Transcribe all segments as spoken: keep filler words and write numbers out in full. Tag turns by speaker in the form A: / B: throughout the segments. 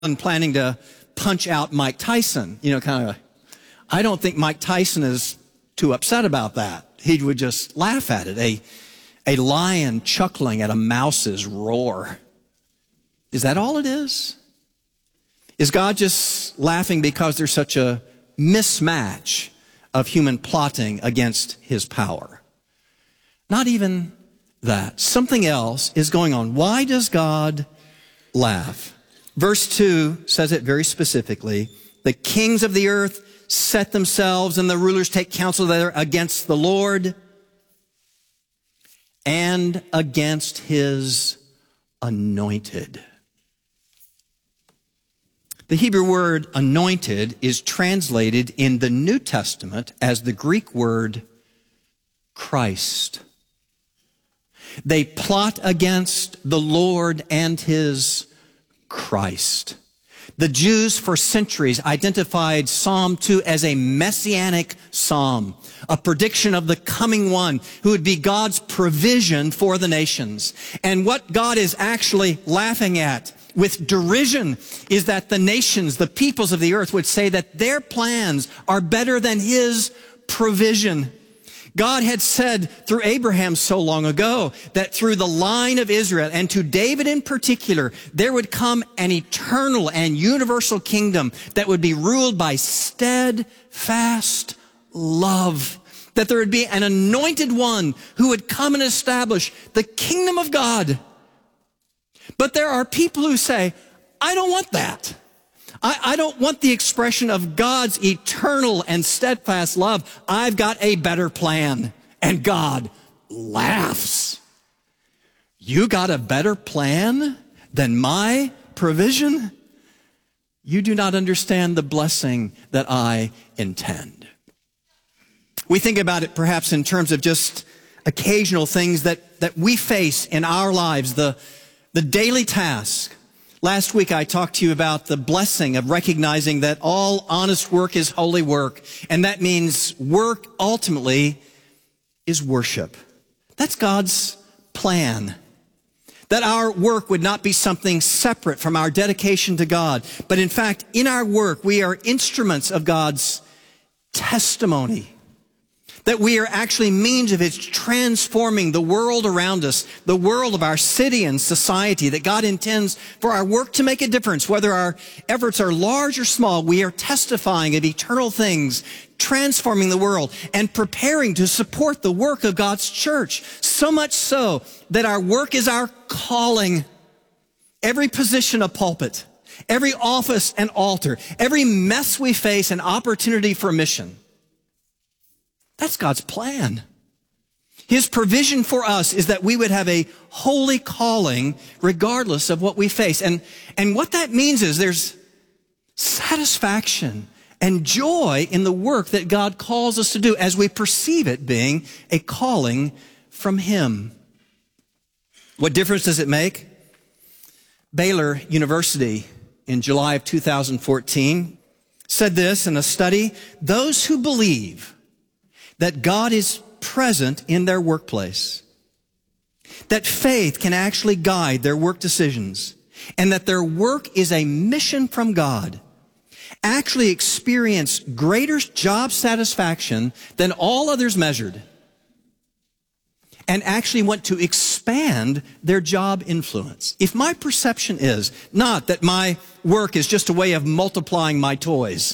A: I'm planning to punch out Mike Tyson, you know, kind of, I don't think Mike Tyson is too upset about that. He would just laugh at it. A, a lion chuckling at a mouse's roar. Is that all it is? Is God just laughing because there's such a mismatch of human plotting against his power? Not even that. Something else is going on. Why does God laugh? Verse two says it very specifically. The kings of the earth set themselves and the rulers take counsel together against the Lord and against his anointed. The Hebrew word anointed is translated in the New Testament as the Greek word Christ. They plot against the Lord and his Christ. The Jews for centuries identified Psalm two as a messianic psalm, a prediction of the coming one who would be God's provision for the nations. And what God is actually laughing at with derision is that the nations, the peoples of the earth would say that their plans are better than his provision. God had said through Abraham so long ago that through the line of Israel and to David in particular, there would come an eternal and universal kingdom that would be ruled by steadfast love. That there would be an anointed one who would come and establish the kingdom of God. But there are people who say, I don't want that. I, I don't want the expression of God's eternal and steadfast love. I've got a better plan. And God laughs. You got a better plan than my provision? You do not understand the blessing that I intend. We think about it perhaps in terms of just occasional things that, that we face in our lives, the, the daily task. Last week I talked to you about the blessing of recognizing that all honest work is holy work. And that means work ultimately is worship. That's God's plan. That our work would not be something separate from our dedication to God. But in fact, in our work, we are instruments of God's testimony. That we are actually means of his transforming the world around us, the world of our city and society, that God intends for our work to make a difference. Whether our efforts are large or small, we are testifying of eternal things, transforming the world and preparing to support the work of God's church. So much so that our work is our calling. Every position a pulpit, every office an altar, every mess we face an opportunity for mission. That's God's plan. His provision for us is that we would have a holy calling regardless of what we face. And, and what that means is there's satisfaction and joy in the work that God calls us to do as we perceive it being a calling from him. What difference does it make? Baylor University in July of two thousand fourteen said this in a study: those who believe that God is present in their workplace, that faith can actually guide their work decisions, and that their work is a mission from God, actually experience greater job satisfaction than all others measured, and actually want to expand their job influence. If my perception is not that my work is just a way of multiplying my toys,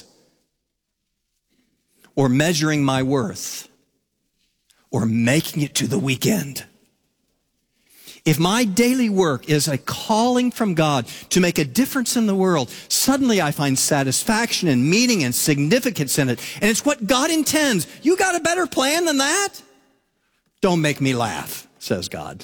A: or measuring my worth, or making it to the weekend. If my daily work is a calling from God to make a difference in the world, suddenly I find satisfaction and meaning and significance in it. And it's what God intends. You got a better plan than that? Don't make me laugh, says God.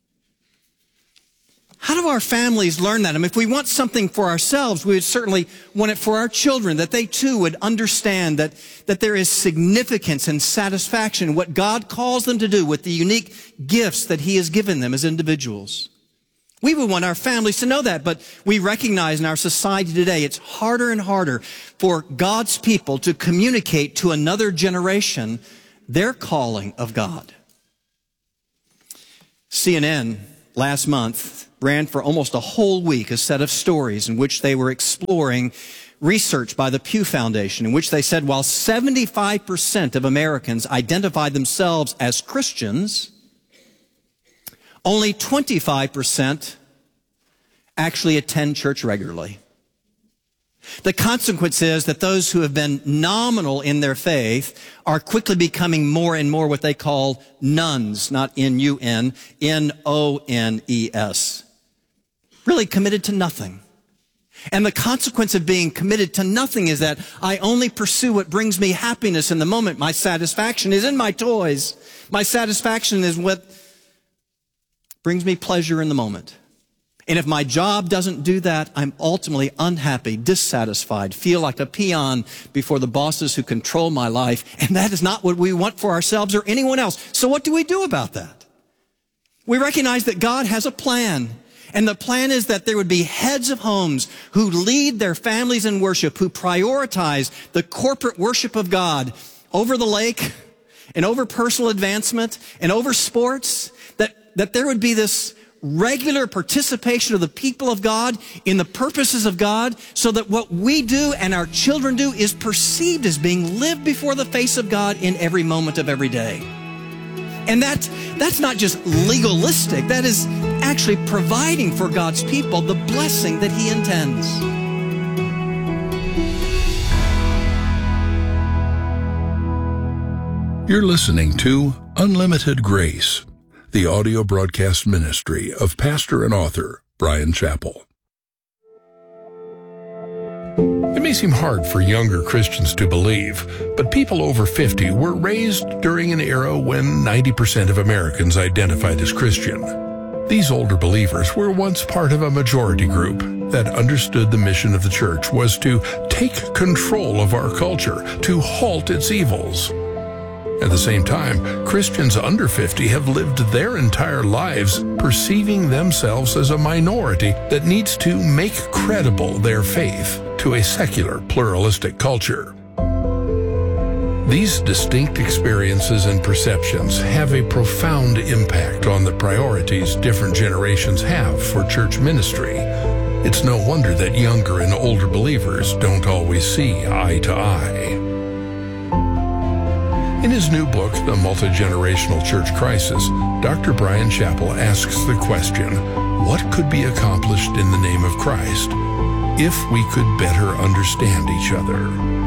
A: How do our families learn that? I mean, if we want something for ourselves, we would certainly want it for our children, that they too would understand that, that there is significance and satisfaction in what God calls them to do with the unique gifts that he has given them as individuals. We would want our families to know that, but we recognize in our society today it's harder and harder for God's people to communicate to another generation their calling of God. C N N last month ran for almost a whole week a set of stories in which they were exploring research by the Pew Foundation, in which they said while seventy-five percent of Americans identify themselves as Christians, only twenty-five percent actually attend church regularly. The consequence is that those who have been nominal in their faith are quickly becoming more and more what they call nuns, not N U N, N O N E S. Really committed to nothing. And the consequence of being committed to nothing is that I only pursue what brings me happiness in the moment. My satisfaction is in my toys. My satisfaction is what brings me pleasure in the moment. And if my job doesn't do that, I'm ultimately unhappy, dissatisfied, feel like a peon before the bosses who control my life. And that is not what we want for ourselves or anyone else. So what do we do about that? We recognize that God has a plan. And the plan is that there would be heads of homes who lead their families in worship, who prioritize the corporate worship of God over the lake and over personal advancement and over sports, that, that there would be this regular participation of the people of God in the purposes of God, so that what we do and our children do is perceived as being lived before the face of God in every moment of every day. And that, that's not just legalistic. That is actually providing for God's people the blessing that He intends.
B: You're listening to Unlimited Grace, the audio broadcast ministry of pastor and author Bryan Chapell. It may seem hard for younger Christians to believe, but people over fifty were raised during an era when ninety percent of Americans identified as Christian. These older believers were once part of a majority group that understood the mission of the church was to take control of our culture, to halt its evils. At the same time, Christians under fifty have lived their entire lives perceiving themselves as a minority that needs to make credible their faith to a secular, pluralistic culture. These distinct experiences and perceptions have a profound impact on the priorities different generations have for church ministry. It's no wonder that younger and older believers don't always see eye to eye. In his new book, The Multi-Generational Church Crisis, Doctor Bryan Chapell asks the question, what could be accomplished in the name of Christ if we could better understand each other?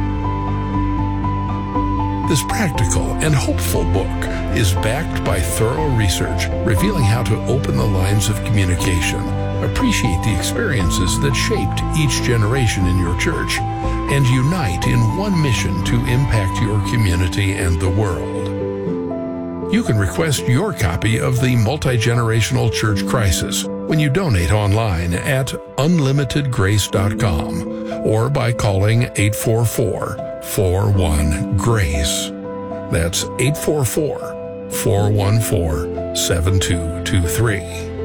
B: This practical and hopeful book is backed by thorough research revealing how to open the lines of communication, appreciate the experiences that shaped each generation in your church, and unite in one mission to impact your community and the world. You can request your copy of The Multi-Generational Church Crisis when you donate online at unlimited grace dot com or by calling eight four four, four one, GRACE. That's eight four four, four one four, seven two two three.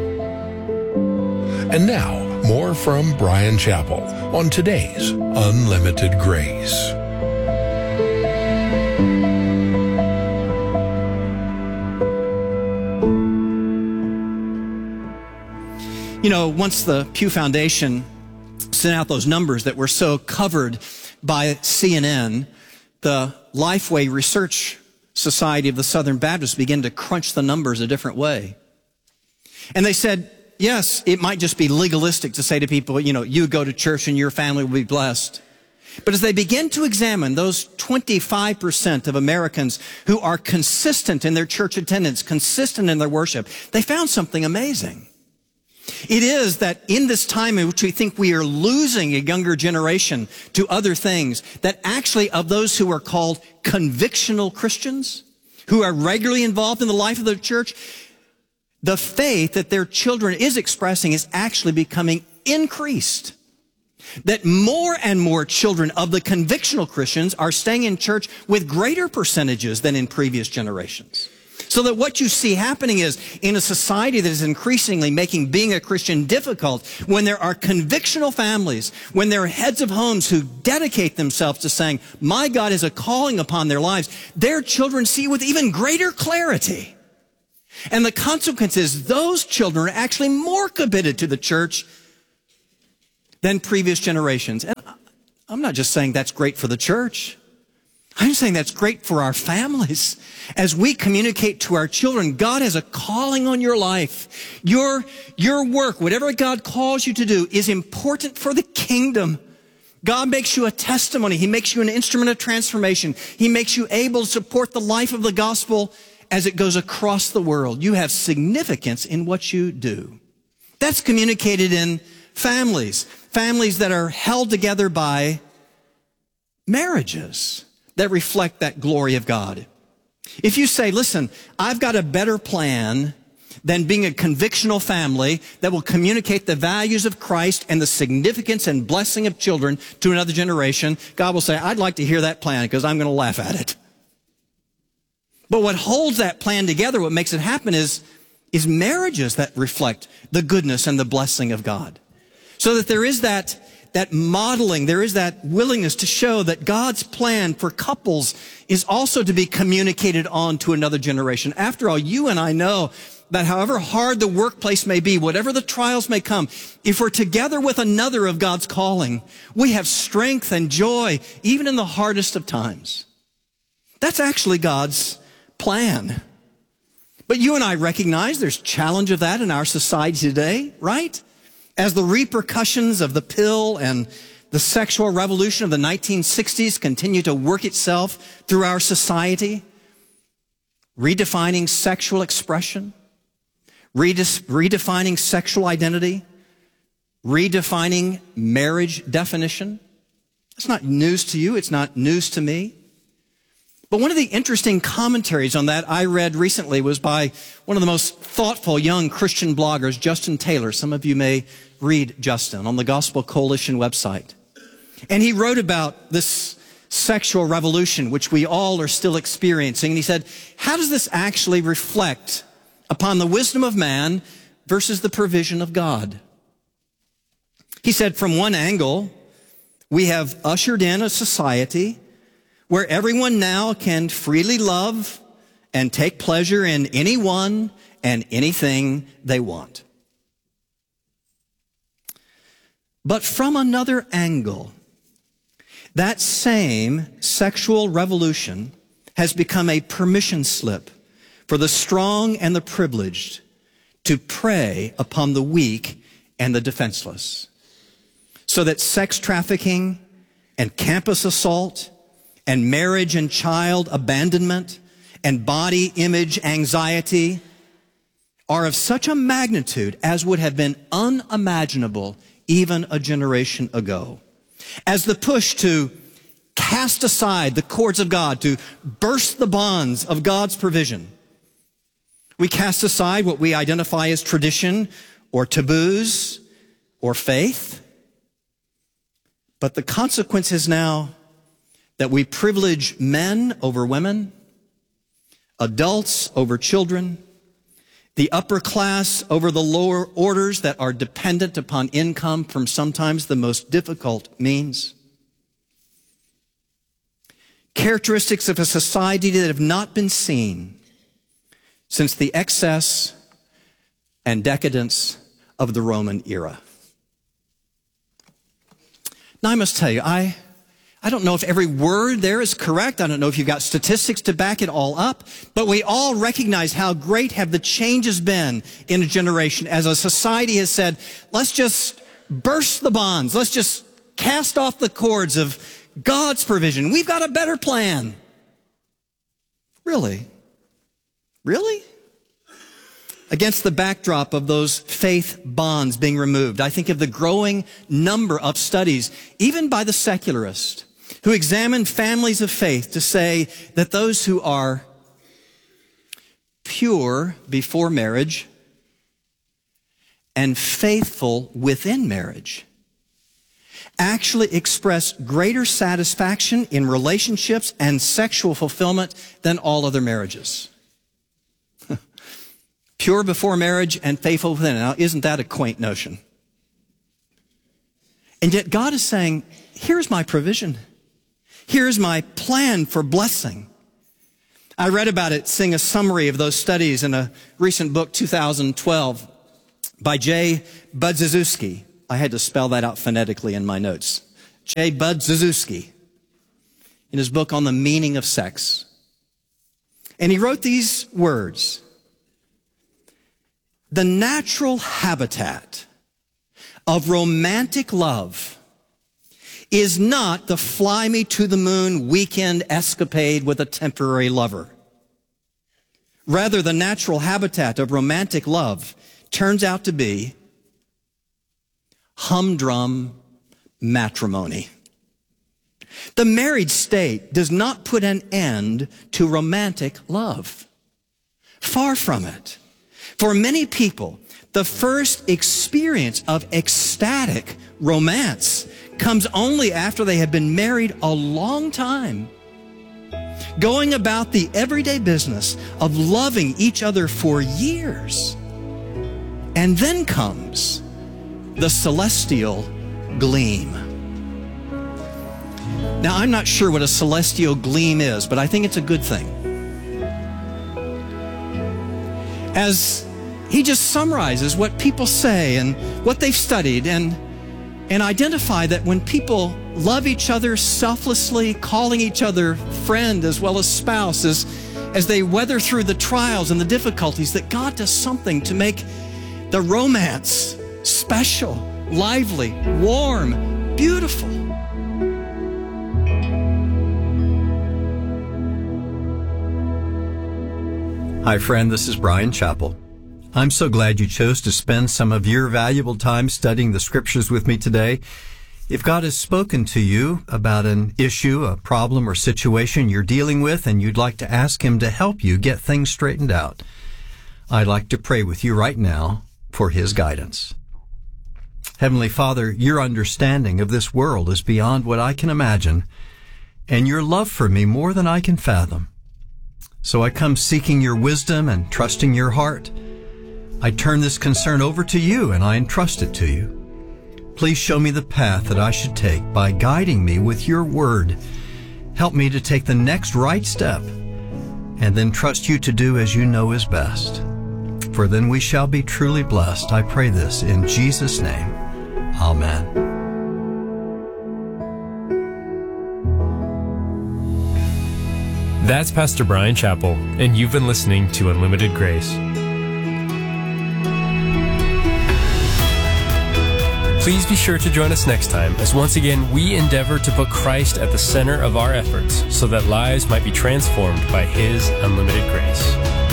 B: And now, more from Bryan Chapell on today's Unlimited Grace.
A: You know, once the Pew Foundation sent out those numbers that were so covered by C N N, the Lifeway Research Society of the Southern Baptists began to crunch the numbers a different way. And they said, yes, it might just be legalistic to say to people, you know, you go to church and your family will be blessed. But as they begin to examine those twenty-five percent of Americans who are consistent in their church attendance, consistent in their worship, they found something amazing. It is that in this time in which we think we are losing a younger generation to other things, that actually of those who are called convictional Christians, who are regularly involved in the life of the church, the faith that their children is expressing is actually becoming increased. That more and more children of the convictional Christians are staying in church with greater percentages than in previous generations. So that what you see happening is, in a society that is increasingly making being a Christian difficult, when there are convictional families, when there are heads of homes who dedicate themselves to saying, my God is a calling upon their lives, their children see with even greater clarity And the consequence is those children are actually more committed to the church than previous generations. And I'm not just saying that's great for the church. I'm saying that's great for our families. As we communicate to our children, God has a calling on your life. Your, your work, whatever God calls you to do, is important for the kingdom. God makes you a testimony. He makes you an instrument of transformation. He makes you able to support the life of the gospel as it goes across the world. You have significance in what you do. That's communicated in families. Families that are held together by marriages that reflect that glory of God. If you say, listen, I've got a better plan than being a convictional family that will communicate the values of Christ and the significance and blessing of children to another generation, God will say, I'd like to hear that plan because I'm going to laugh at it. But what holds that plan together, what makes it happen is, is marriages that reflect the goodness and the blessing of God. So that there is that That modeling, there is that willingness to show that God's plan for couples is also to be communicated on to another generation. After all, you and I know that however hard the workplace may be, whatever the trials may come, if we're together with another of God's calling, we have strength and joy, even in the hardest of times. That's actually God's plan. But you and I recognize there's challenge of that in our society today, right? As the repercussions of the pill and the sexual revolution of the nineteen sixties continue to work itself through our society, redefining sexual expression, redefining sexual identity, redefining marriage definition. It's not news to you. It's not news to me. But one of the interesting commentaries on that I read recently was by one of the most thoughtful young Christian bloggers, Justin Taylor. Some of you may read Justin on the Gospel Coalition website. And he wrote about this sexual revolution, which we all are still experiencing. And he said, how does this actually reflect upon the wisdom of man versus the provision of God? He said, from one angle, we have ushered in a society where everyone now can freely love and take pleasure in anyone and anything they want. But from another angle, that same sexual revolution has become a permission slip for the strong and the privileged to prey upon the weak and the defenseless. So that sex trafficking and campus assault and marriage and child abandonment and body image anxiety are of such a magnitude as would have been unimaginable even a generation ago. As the push to cast aside the cords of God, to burst the bonds of God's provision, we cast aside what we identify as tradition or taboos or faith. But the consequence is now that we privilege men over women, adults over children, the upper class over the lower orders that are dependent upon income from sometimes the most difficult means. Characteristics of a society that have not been seen since the excess and decadence of the Roman era. Now, I must tell you, I, I don't know if every word there is correct. I don't know if you've got statistics to back it all up, but we all recognize how great have the changes been in a generation as a society has said, let's just burst the bonds. Let's just cast off the cords of God's provision. We've got a better plan. Really? Really? Against the backdrop of those faith bonds being removed, I think of the growing number of studies, even by the secularists, who examine families of faith to say that those who are pure before marriage and faithful within marriage actually express greater satisfaction in relationships and sexual fulfillment than all other marriages. Pure before marriage and faithful within. Now, isn't that a quaint notion? And yet God is saying, here's my provision. Here's my plan for blessing. I read about it, seeing a summary of those studies in a recent book, two thousand twelve, by Jay Budziszewski. I had to spell that out phonetically in my notes. Jay Budziszewski, in his book on the meaning of sex. And he wrote these words: the natural habitat of romantic love is not the fly me to the moon weekend escapade with a temporary lover. Rather, the natural habitat of romantic love turns out to be humdrum matrimony. The married state does not put an end to romantic love. Far from it. For many people, the first experience of ecstatic romance comes only after they have been married a long time, going about the everyday business of loving each other for years. And then comes the celestial gleam. Now, I'm not sure what a celestial gleam is, but I think it's a good thing. As he just summarizes what people say and what they've studied, and and identify that when people love each other selflessly, calling each other friend as well as spouse, as, as they weather through the trials and the difficulties, that God does something to make the romance special, lively, warm, beautiful.
C: Hi, friend. This is Brian Chappell. I'm so glad you chose to spend some of your valuable time studying the Scriptures with me today. If God has spoken to you about an issue, a problem, or situation you're dealing with, and you'd like to ask Him to help you get things straightened out, I'd like to pray with you right now for His guidance. Heavenly Father, your understanding of this world is beyond what I can imagine, and your love for me more than I can fathom. So I come seeking your wisdom and trusting your heart. I turn this concern over to you, and I entrust it to you. Please show me the path that I should take by guiding me with your word. Help me to take the next right step, and then trust you to do as you know is best. For then we shall be truly blessed. I pray this in Jesus' name. Amen.
D: That's Pastor Brian Chappell, and you've been listening to Unlimited Grace. Please be sure to join us next time, as once again we endeavor to put Christ at the center of our efforts so that lives might be transformed by His unlimited grace.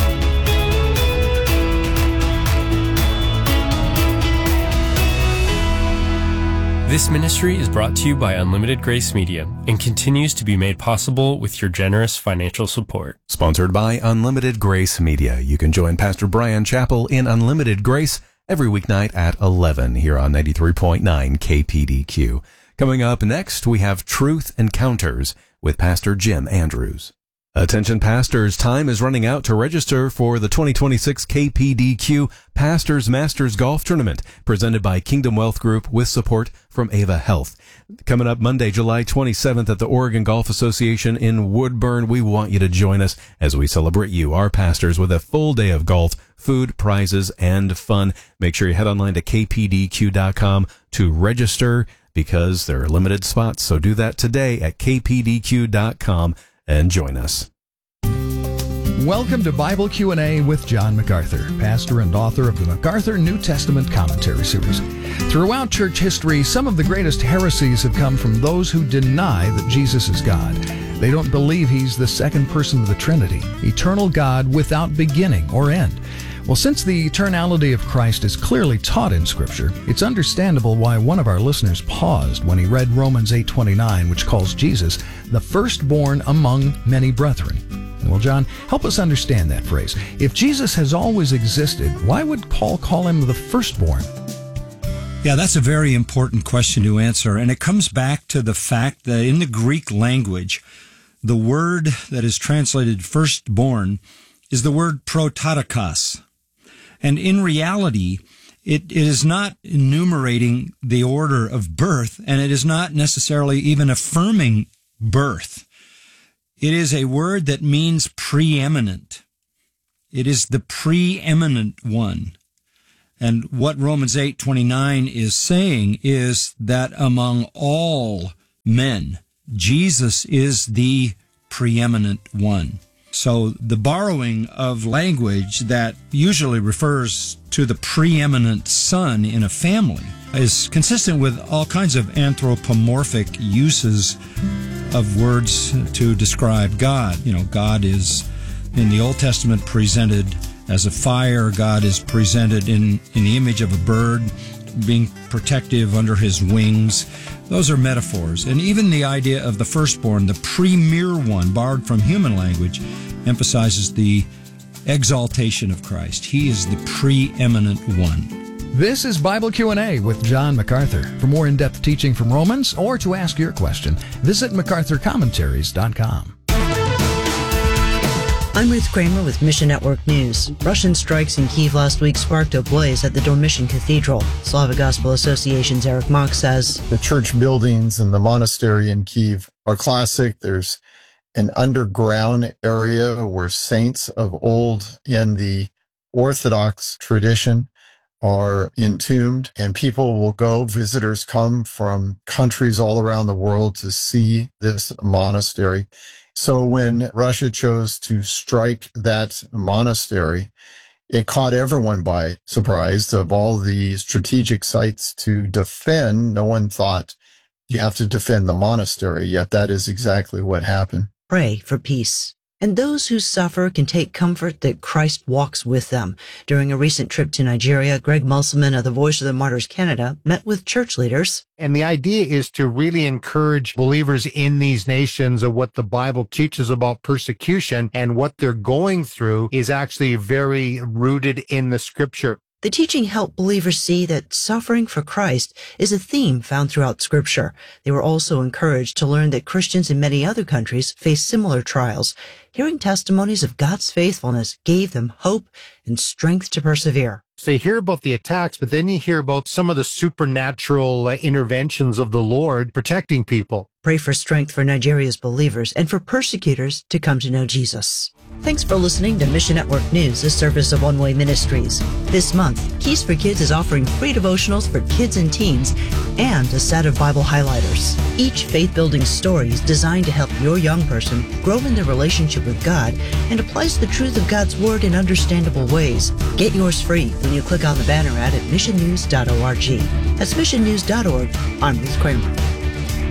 D: This ministry is brought to you by Unlimited Grace Media and continues to be made possible with your generous financial support.
E: Sponsored by Unlimited Grace Media. You can join Pastor Brian Chappell in Unlimited Grace every weeknight at eleven here on ninety-three point nine K P D Q. Coming up next, we have Truth Encounters with Pastor Jim Andrews. Attention pastors, time is running out to register for the twenty twenty-six K P D Q Pastors Masters Golf Tournament, presented by Kingdom Wealth Group with support from Ava Health. Coming up Monday, July twenty-seventh at the Oregon Golf Association in Woodburn. We want you to join us as we celebrate you, our pastors, with a full day of golf, food, prizes, and fun. Make sure you head online to K P D Q dot com to register, because there are limited spots. So do that today at K P D Q dot com. and join us.
F: Welcome to Bible Q and A with John MacArthur, pastor and author of the MacArthur New Testament Commentary Series. Throughout church history, some of the greatest heresies have come from those who deny that Jesus is God. They don't believe He's the second person of the Trinity, eternal God without beginning or end. Well, since the eternality of Christ is clearly taught in Scripture, it's understandable why one of our listeners paused when he read Romans eight twenty-nine, which calls Jesus the firstborn among many brethren. Well, John, help us understand that phrase. If Jesus has always existed, why would Paul call Him the firstborn?
G: Yeah, that's a very important question to answer, and it comes back to the fact that in the Greek language, the word that is translated firstborn is the word prototokos. And in reality, it, it is not enumerating the order of birth, and it is not necessarily even affirming birth. It is a word that means preeminent. It is the preeminent one. And what Romans eight twenty-nine is saying is that among all men, Jesus is the preeminent one. So the borrowing of language that usually refers to the preeminent son in a family is consistent with all kinds of anthropomorphic uses of words to describe God. You know, God is in the Old Testament presented as a fire. God is presented in, in the image of a bird being protective under his wings. Those are metaphors. And even the idea of the firstborn, the premier one, borrowed from human language, emphasizes the exaltation of Christ. He is the preeminent one.
F: This is Bible Q and A with John MacArthur. For more in-depth teaching from Romans or to ask your question, visit macarthur commentaries dot com.
H: I'm Ruth Kramer with Mission Network News. Russian strikes in Kyiv last week sparked a blaze at the Dormition Cathedral. Slavic Gospel Association's Eric Mock says,
I: the church buildings and the monastery in Kyiv are classic. There's an underground area where saints of old in the Orthodox tradition are entombed, and people will go, visitors come from countries all around the world to see this monastery. So when Russia chose to strike that monastery, it caught everyone by surprise. Of all the strategic sites to defend, no one thought you have to defend the monastery, yet that is exactly what happened.
H: Pray for peace. And those who suffer can take comfort that Christ walks with them. During a recent trip to Nigeria, Greg Musselman of the Voice of the Martyrs Canada met with church leaders.
J: And the idea is to really encourage believers in these nations of what the Bible teaches about persecution, and what they're going through is actually very rooted in the Scripture.
H: The teaching helped believers see that suffering for Christ is a theme found throughout Scripture. They were also encouraged to learn that Christians in many other countries face similar trials. Hearing testimonies of God's faithfulness gave them hope and strength to persevere.
J: So you hear about the attacks, but then you hear about some of the supernatural uh, interventions of the Lord protecting people.
H: Pray for strength for Nigeria's believers and for persecutors to come to know Jesus. Thanks for listening to Mission Network News, a service of One Way Ministries. This month, Keys for Kids is offering free devotionals for kids and teens and a set of Bible highlighters. Each faith-building story is designed to help your young person grow in their relationship with God and applies the truth of God's Word in understandable ways. Get yours free when you click on the banner ad at mission news dot org. That's mission news dot org. I'm Ruth Kramer.